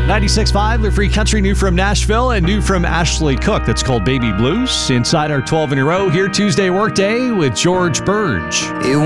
96.5, the Free Country, new from Nashville and new from Ashley Cook. That's called Baby Blues. Inside our 12 in a row here, Tuesday workday with George Burge.